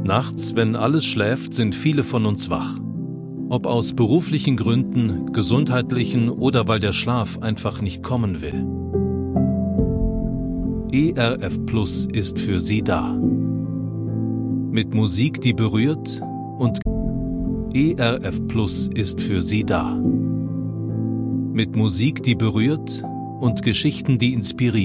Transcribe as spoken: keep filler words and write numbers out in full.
Nachts, wenn alles schläft, sind viele von uns wach. Ob aus beruflichen Gründen, gesundheitlichen oder weil der Schlaf einfach nicht kommen will. E R F Plus ist für Sie da. Mit Musik, die berührt, und E R F Plus ist für Sie da. Mit Musik, die berührt, und Geschichten, die inspirieren.